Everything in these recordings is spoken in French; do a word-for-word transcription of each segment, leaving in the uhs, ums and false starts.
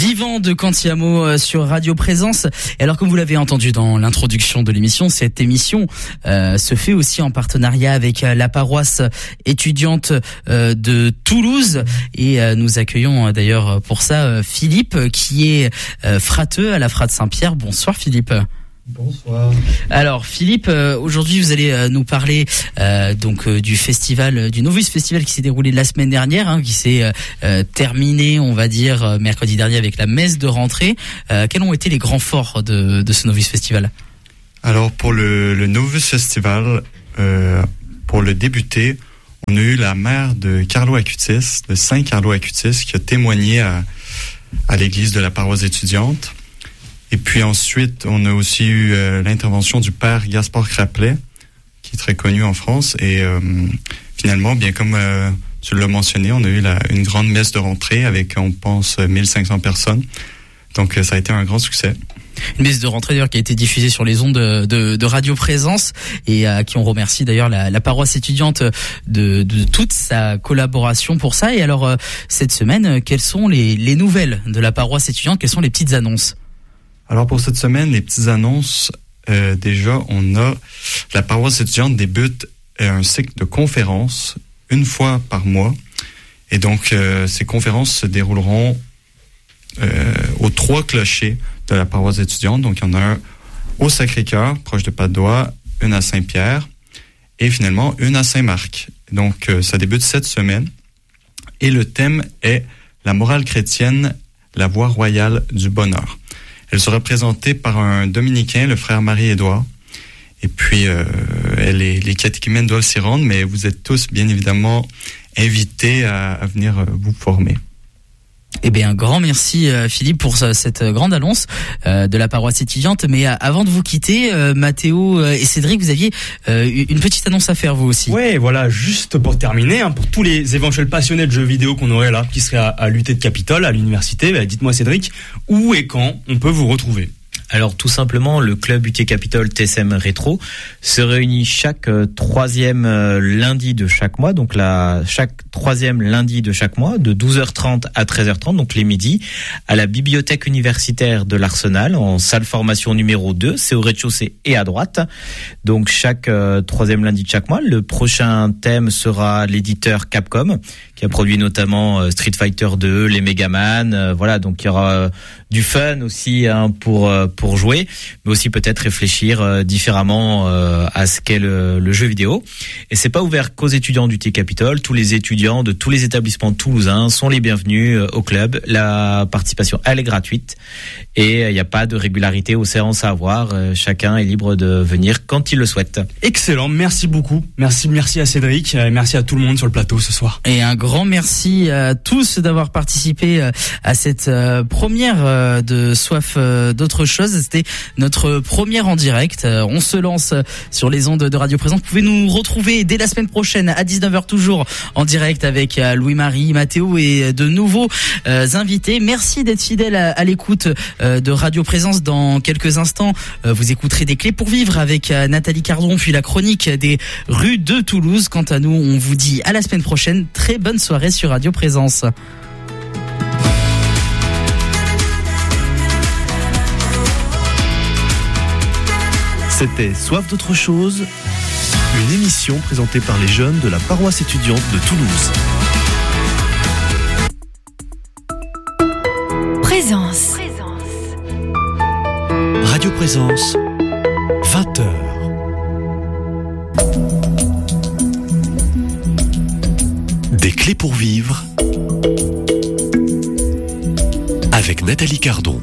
Vivant de Cantiamo sur Radio Présence. Et alors, comme vous l'avez entendu dans l'introduction de l'émission, cette émission euh, se fait aussi en partenariat avec la paroisse étudiante euh, de Toulouse. Et euh, nous accueillons euh, d'ailleurs pour ça euh, Philippe, qui est euh, frateux à la Frate Saint-Pierre. Bonsoir Philippe. Bonsoir. Alors Philippe, euh, aujourd'hui vous allez euh, nous parler euh, donc euh, du festival, du Novus Festival qui s'est déroulé la semaine dernière, hein, qui s'est euh, euh, terminé, on va dire, euh, mercredi dernier avec la messe de rentrée. Euh, quels ont été les grands forts de, de ce Novus Festival ? Alors pour le, le Novus Festival, euh, pour le débuter, on a eu la mère de Carlo Acutis, de Saint Carlo Acutis, qui a témoigné à, à l'église de la paroisse étudiante. Et puis ensuite, on a aussi eu euh, l'intervention du père Gaspard Craplet, qui est très connu en France. Et euh, finalement, bien comme euh, tu l'as mentionné, on a eu la, une grande messe de rentrée avec, on pense, mille cinq cents personnes. Donc euh, ça a été un grand succès. Une messe de rentrée d'ailleurs qui a été diffusée sur les ondes de, de, de Radio Présence et à qui on remercie d'ailleurs la, la paroisse étudiante de, de toute sa collaboration pour ça. Et alors, euh, cette semaine, quelles sont les, les nouvelles de la paroisse étudiante ? Quelles sont les petites annonces ? Alors pour cette semaine, les petites annonces, euh, déjà, on a la paroisse étudiante débute euh, un cycle de conférences une fois par mois. Et donc, euh, ces conférences se dérouleront euh, aux trois clochers de la paroisse étudiante. Donc, il y en a un au Sacré-Cœur, proche de Padoue, une à Saint-Pierre et finalement une à Saint-Marc. Donc, euh, ça débute cette semaine. Et le thème est la morale chrétienne, la voie royale du bonheur. Elle sera présentée par un dominicain, le frère Marie-Édouard. Et puis, euh, les, les catéchumènes doivent s'y rendre, mais vous êtes tous, bien évidemment, invités à, à venir vous former. Eh bien, un grand merci euh, Philippe pour ce, cette grande annonce euh, de la paroisse étudiante. Mais euh, avant de vous quitter, euh, Mathéo euh, et Cédric, vous aviez euh, une petite annonce à faire vous aussi. Ouais, voilà, juste pour terminer, hein, pour tous les éventuels passionnés de jeux vidéo qu'on aurait là, qui seraient à, à l'U T de Capitole, à l'université, bah, dites-moi Cédric, où et quand on peut vous retrouver ? Alors tout simplement, le club U T Capitole T S M Rétro se réunit chaque euh, troisième euh, lundi de chaque mois, donc la chaque troisième lundi de chaque mois, de douze heures trente à treize heures trente, donc les midis, à la bibliothèque universitaire de l'Arsenal, en salle formation numéro deux, c'est au rez-de-chaussée et à droite. Donc chaque euh, troisième lundi de chaque mois, le prochain thème sera l'éditeur Capcom, qui a produit notamment euh, Street Fighter deux, les Megaman, euh, voilà, donc il y aura euh, du fun aussi hein, pour euh, pour jouer, mais aussi peut-être réfléchir euh, différemment euh, à ce qu'est le, le jeu vidéo. Et c'est pas ouvert qu'aux étudiants du U T Capitole, tous les étudiants de tous les établissements toulousains sont les bienvenus euh, au club. La participation elle est gratuite et il euh, n'y a pas de régularité aux séances à avoir. Euh, chacun est libre de venir quand il le souhaite. Excellent, merci beaucoup. Merci, merci à Cédric, et merci à tout le monde sur le plateau ce soir. Et un grand merci à tous d'avoir participé à cette euh, première euh, de Soif euh, d'autre chose. C'était notre première en direct. Euh, on se lance sur les ondes de Radio Présence. Vous pouvez nous retrouver dès la semaine prochaine à dix-neuf heures toujours en direct avec euh, Louis-Marie, Mathéo et de nouveaux euh, invités. Merci d'être fidèles à, à l'écoute euh, de Radio Présence. Dans quelques instants, euh, vous écouterez des clés pour vivre avec euh, Nathalie Cardon, puis la chronique des rues de Toulouse. Quant à nous, on vous dit à la semaine prochaine. Très bonne soirée sur Radio Présence. C'était Soif d'autre chose, une émission présentée par les jeunes de la paroisse étudiante de Toulouse. Présence. Radio Présence, vingt heures. Des clés pour vivre avec Nathalie Cardon.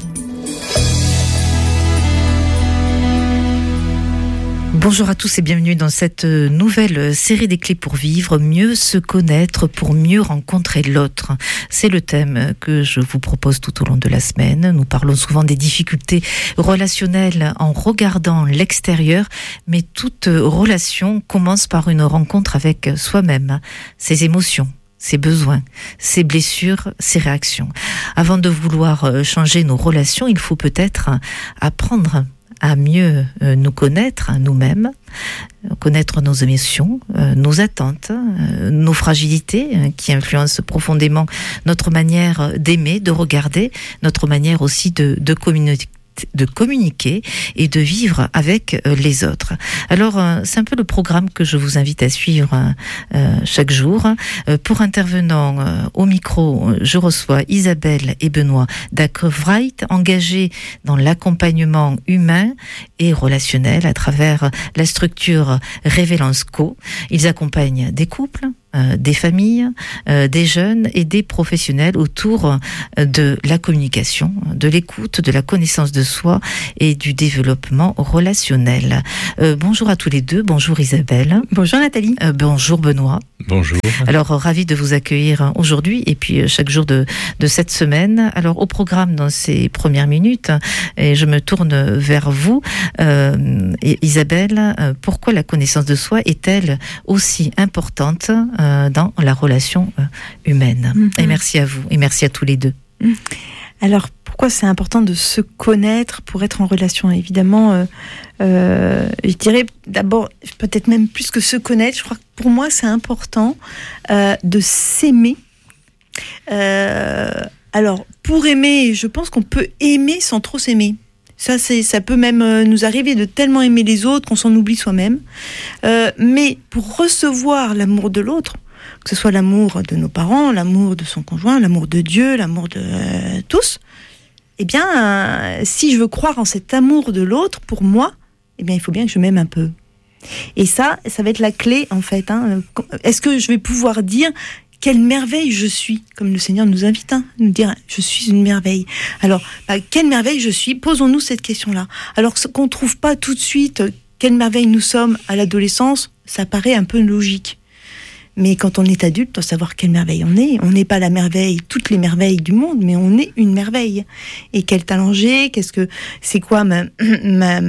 Bonjour à tous et bienvenue dans cette nouvelle série des clés pour vivre, mieux se connaître pour mieux rencontrer l'autre. C'est le thème que je vous propose tout au long de la semaine. Nous parlons souvent des difficultés relationnelles en regardant l'extérieur, mais toute relation commence par une rencontre avec soi-même, ses émotions, ses besoins, ses blessures, ses réactions. Avant de vouloir changer nos relations, il faut peut-être apprendre à mieux euh, nous connaître nous-mêmes, connaître nos émotions, euh, nos attentes, euh, nos fragilités euh, qui influencent profondément notre manière d'aimer, de regarder, notre manière aussi de, de communiquer de communiquer et de vivre avec les autres. Alors, c'est un peu le programme que je vous invite à suivre euh, chaque jour. Pour intervenant euh, au micro, je reçois Isabelle et Benoît Dacquevright, engagés dans l'accompagnement humain et relationnel à travers la structure Révélance Co. Ils accompagnent des couples, Euh, des familles, euh, des jeunes et des professionnels autour euh, de la communication, de l'écoute, de la connaissance de soi et du développement relationnel. Euh, bonjour à tous les deux. Bonjour Isabelle. Bonjour Nathalie. Euh, bonjour Benoît. Bonjour. Alors, euh, ravi de vous accueillir aujourd'hui et puis euh, chaque jour de, de cette semaine. Alors, au programme dans ces premières minutes, et je me tourne vers vous, euh, et Isabelle, euh, pourquoi la connaissance de soi est-elle aussi importante euh, dans la relation euh, humaine? Mm-hmm. Et merci à vous, et merci à tous les deux. Mm. Alors, pourquoi c'est important de se connaître pour être en relation? Évidemment, euh, euh, je dirais d'abord, peut-être même plus que se connaître, je crois que pour moi, c'est important euh, de s'aimer. Euh, alors, pour aimer, je pense qu'on peut aimer sans trop s'aimer. Ça, c'est, ça peut même nous arriver de tellement aimer les autres qu'on s'en oublie soi-même. Euh, mais pour recevoir l'amour de l'autre, que ce soit l'amour de nos parents, l'amour de son conjoint, l'amour de Dieu, l'amour de euh, tous, eh bien, euh, si je veux croire en cet amour de l'autre, pour moi, eh bien, il faut bien que je m'aime un peu. Et ça, ça va être la clé, en fait. Hein. Est-ce que je vais pouvoir dire quelle merveille je suis, comme le Seigneur nous invite, hein, nous dire je suis une merveille. Alors, bah, quelle merveille je suis? Posons-nous cette question-là. Alors qu'on ne trouve pas tout de suite quelle merveille nous sommes à l'adolescence, ça paraît un peu logique. Mais quand on est adulte, on doit savoir quelle merveille on est. On n'est pas la merveille, toutes les merveilles du monde, mais on est une merveille. Et quel talent j'ai? Qu'est-ce que c'est quoi ma ma,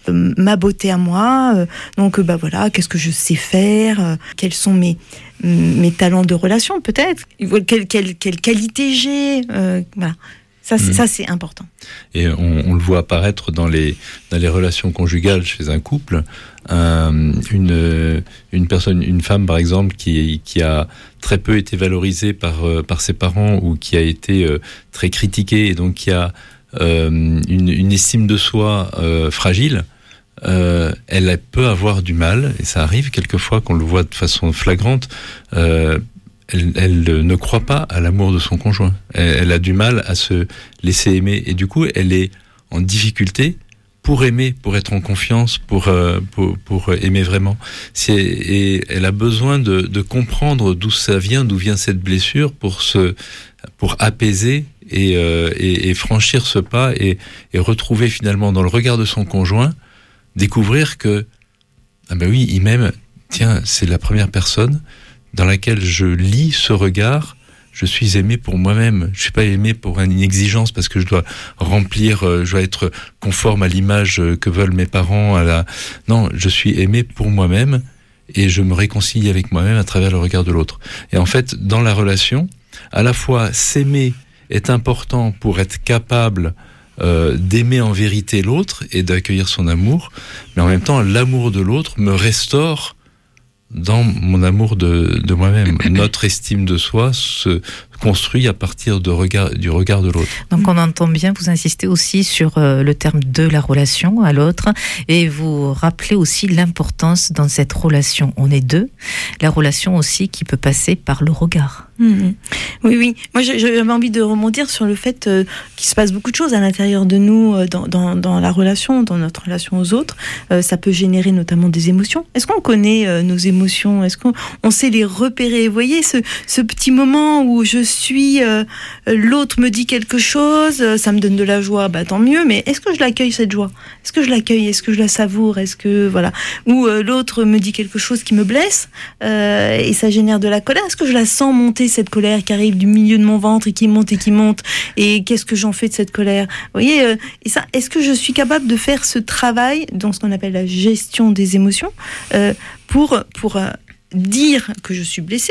ma beauté à moi? Donc bah voilà, qu'est-ce que je sais faire? Quels sont mes mes talents de relation peut-être? Quelle quelle quelle qualité j'ai? euh, Voilà. Ça, c'est, mmh. ça, c'est important. Et on, on le voit apparaître dans les, dans les relations conjugales chez un couple. Euh, une, une personne, une femme, par exemple, qui, qui a très peu été valorisée par, par ses parents ou qui a été euh, très critiquée et donc qui a euh, une, une estime de soi euh, fragile, euh, elle peut avoir du mal, et ça arrive quelquefois qu'on le voit de façon flagrante, euh, Elle, elle ne croit pas à l'amour de son conjoint. Elle, elle a du mal à se laisser aimer. Et du coup, elle est en difficulté pour aimer, pour être en confiance, pour, euh, pour, pour aimer vraiment. C'est, et elle a besoin de, de comprendre d'où ça vient, d'où vient cette blessure pour, se, pour apaiser et, euh, et, et franchir ce pas et, et retrouver finalement dans le regard de son conjoint, découvrir que, ah ben oui, il m'aime, tiens, c'est la première personne dans laquelle je lis ce regard, je suis aimé pour moi-même. Je suis pas aimé pour une exigence parce que je dois remplir, je dois être conforme à l'image que veulent mes parents. À la... Non, je suis aimé pour moi-même et je me réconcilie avec moi-même à travers le regard de l'autre. Et en fait, dans la relation, à la fois s'aimer est important pour être capable euh, d'aimer en vérité l'autre et d'accueillir son amour, mais en même temps, l'amour de l'autre me restaure dans mon amour de, de moi-même. Notre estime de soi se construit à partir de regard, du regard de l'autre. Donc on entend bien, vous insistez aussi sur euh, le terme de la relation à l'autre et vous rappelez aussi l'importance dans cette relation. On est deux, la relation aussi qui peut passer par le regard. Mmh. Oui, oui. Moi, j'avais envie de rebondir sur le fait euh, qu'il se passe beaucoup de choses à l'intérieur de nous, euh, dans, dans, dans la relation, dans notre relation aux autres. Euh, ça peut générer notamment des émotions. Est-ce qu'on connaît euh, nos émotions? Est-ce qu'on on sait les repérer? Vous voyez, ce, ce petit moment où je suis, euh, l'autre me dit quelque chose, euh, ça me donne de la joie, bah tant mieux. Mais est-ce que je l'accueille cette joie? Est-ce que je l'accueille? Est-ce que je la savoure? Est-ce que voilà? Ou euh, l'autre me dit quelque chose qui me blesse euh, et ça génère de la colère. Est-ce que je la sens monter, cette colère qui arrive du milieu de mon ventre et qui monte et qui monte, et qu'est-ce que j'en fais de cette colère? Vous voyez, euh, et ça, est-ce que je suis capable de faire ce travail dans ce qu'on appelle la gestion des émotions euh, pour pour euh, dire que je suis blessée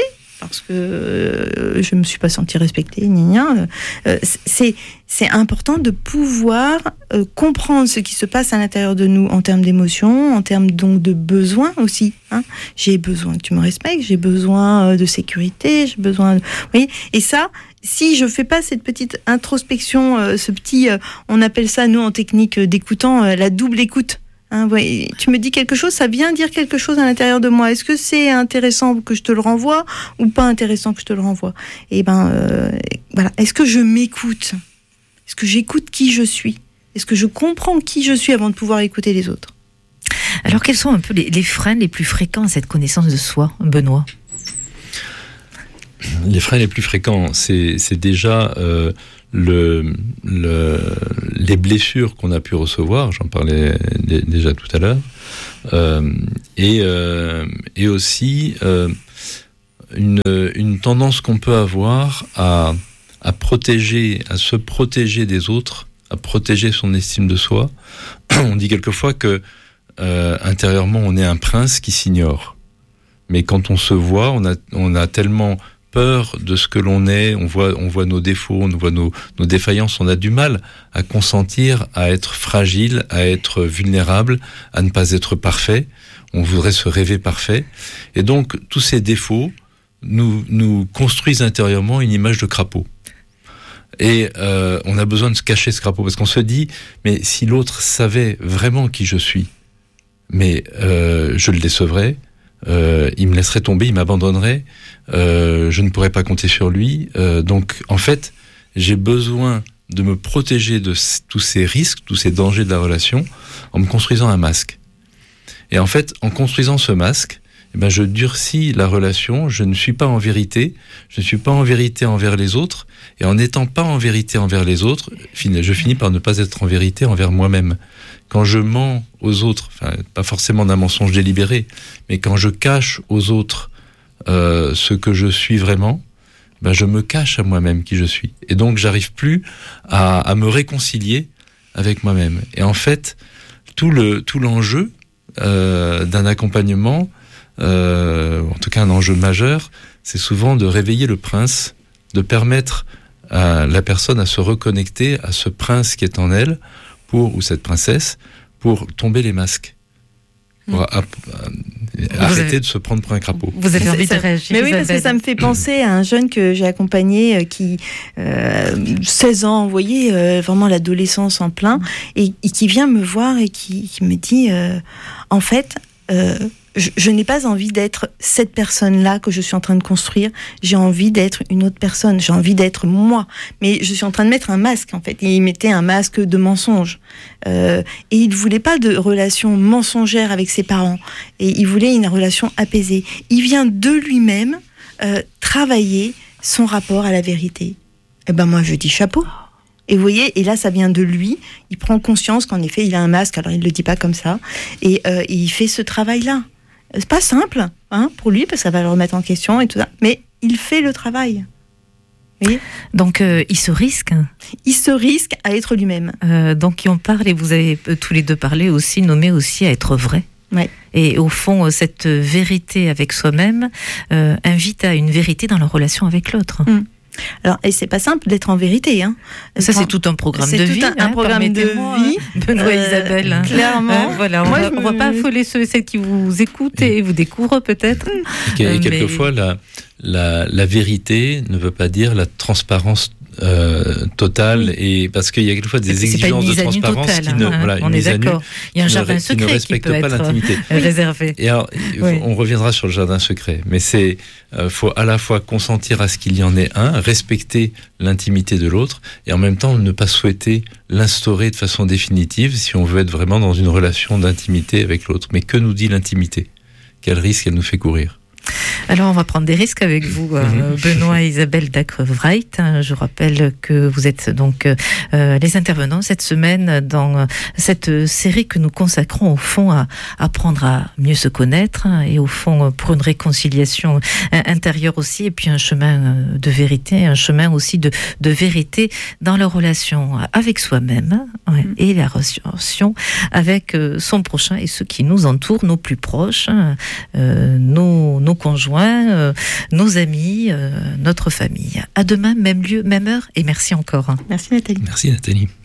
parce que euh, je me suis pas sentie respectée, gna gna. Euh, c'est c'est important de pouvoir euh, comprendre ce qui se passe à l'intérieur de nous en termes d'émotions, en termes donc de besoins aussi. Hein. J'ai besoin que tu me respectes, j'ai besoin de sécurité, j'ai besoin. De... Vous voyez, et ça, si je fais pas cette petite introspection, euh, ce petit, euh, on appelle ça nous en technique d'écoutant, euh, la double écoute. Hein, ouais, tu me dis quelque chose, ça vient dire quelque chose à l'intérieur de moi. Est-ce que c'est intéressant que je te le renvoie ou pas intéressant que je te le renvoie ? Et ben euh, voilà. Est-ce que je m'écoute ? Est-ce que j'écoute qui je suis ? Est-ce que je comprends qui je suis avant de pouvoir écouter les autres ? Alors quels sont un peu les, les freins les plus fréquents à cette connaissance de soi, Benoît ? Les freins les plus fréquents, c'est, c'est déjà euh, le, le, les blessures qu'on a pu recevoir, j'en parlais d- déjà tout à l'heure, euh, et, euh, et aussi euh, une, une tendance qu'on peut avoir à, à protéger, à se protéger des autres, à protéger son estime de soi. On dit quelquefois que euh, intérieurement on est un prince qui s'ignore, mais quand on se voit, on a, on a tellement peur de ce que l'on est, on voit, on voit nos défauts, on voit nos, nos défaillances, on a du mal à consentir, à être fragile, à être vulnérable, à ne pas être parfait. On voudrait se rêver parfait. Et donc, tous ces défauts nous, nous construisent intérieurement une image de crapaud. Et euh, on a besoin de se cacher ce crapaud, parce qu'on se dit, mais si l'autre savait vraiment qui je suis, mais euh, je le décevrais, Euh, il me laisserait tomber, il m'abandonnerait, euh, je ne pourrais pas compter sur lui. Euh, donc, en fait, j'ai besoin de me protéger de c- tous ces risques, tous ces dangers de la relation, en me construisant un masque. Et en fait, en construisant ce masque, eh ben, je durcis la relation, je ne suis pas en vérité, je ne suis pas en vérité envers les autres, et en n'étant pas en vérité envers les autres, je finis par ne pas être en vérité envers moi-même. Quand je mens aux autres, enfin, pas forcément d'un mensonge délibéré, mais quand je cache aux autres euh, ce que je suis vraiment, ben je me cache à moi-même qui je suis. Et donc, j'arrive plus à, à me réconcilier avec moi-même. Et en fait, tout, le, tout l'enjeu euh, d'un accompagnement, euh, en tout cas un enjeu majeur, c'est souvent de réveiller le prince, de permettre à la personne à se reconnecter à ce prince qui est en elle, pour, ou cette princesse, pour tomber les masques. Pour mmh. a, a, arrêter avez, de se prendre pour un crapaud. Vous avez envie de réagir ? Mais oui, parce que ça me fait penser à un jeune que j'ai accompagné euh, qui, euh, seize ans, vous voyez, euh, vraiment l'adolescence en plein, et, et qui vient me voir et qui, qui me dit, euh, en fait, euh, je, je n'ai pas envie d'être cette personne-là que je suis en train de construire. J'ai envie d'être une autre personne. J'ai envie d'être moi. Mais je suis en train de mettre un masque, en fait. Et il mettait un masque de mensonge. Euh, et il ne voulait pas de relation mensongère avec ses parents. Et il voulait une relation apaisée. Il vient de lui-même euh, travailler son rapport à la vérité. Et ben moi, je dis chapeau. Et vous voyez, et là, ça vient de lui. Il prend conscience qu'en effet, il a un masque. Alors, il ne le dit pas comme ça. Et, euh, et il fait ce travail-là. C'est pas simple, hein, pour lui, parce que ça va le remettre en question et tout ça. Mais il fait le travail. Oui. Donc, euh, il se risque. Il se risque à être lui-même. Euh, donc, on parle, et vous avez euh, tous les deux parlé aussi, nommé aussi à être vrai. Ouais. Et au fond, cette vérité avec soi-même euh, invite à une vérité dans la relation avec l'autre. Mmh. Alors, et c'est pas simple d'être en vérité, hein. Ça, c'est tout un programme c'est de tout vie. un, un hein, programme de vie. Benoît et euh, Isabelle. Clairement. Euh, voilà, on Moi, va, me... on va pas affoler ceux, celles qui vous écoutent et vous découvrent peut-être. Et, et quelquefois, mais... la, la, la vérité ne veut pas dire la transparence euh, totale, et parce qu'il y a quelquefois des c'est exigences de transparence totale, qui ne, hein, voilà, on une est mise à nu il y a un qui jardin ne, secret qui ne respecte qui peut pas être l'intimité. réservé. Et alors, oui. on reviendra sur le jardin secret, mais c'est euh, faut à la fois consentir à ce qu'il y en ait un, respecter l'intimité de l'autre, et en même temps ne pas souhaiter l'instaurer de façon définitive si on veut être vraiment dans une relation d'intimité avec l'autre. Mais que nous dit l'intimité ? Quel risque elle nous fait courir ? Alors, on va prendre des risques avec vous, euh, Benoît et Isabelle Dacre-Wright. Je rappelle que vous êtes donc euh, les intervenants cette semaine dans cette série que nous consacrons au fond à apprendre à mieux se connaître et au fond pour une réconciliation intérieure aussi, et puis un chemin de vérité, un chemin aussi de, de vérité dans la relation avec soi-même, ouais, et la relation avec son prochain et ceux qui nous entourent, nos plus proches, euh, nos, nos conjoints, conjoints, euh, nos amis, euh, notre famille. À demain, même lieu, même heure, et merci encore. Merci Nathalie. Merci Nathalie.